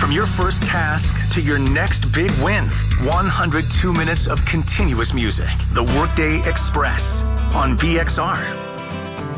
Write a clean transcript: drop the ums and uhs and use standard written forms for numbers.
From your first task to your next big win, 102 minutes of continuous music. The Workday Express on VXR.